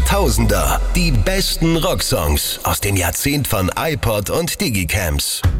Jahrtausender. Die besten Rocksongs aus dem Jahrzehnt von iPod und Digicams.